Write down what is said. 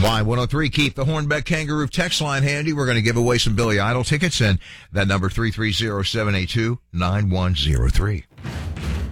Y103, keep the Hornbeck Kangaroo text line handy. We're going to give away some Billy Idol tickets, and that number 330-782-9103.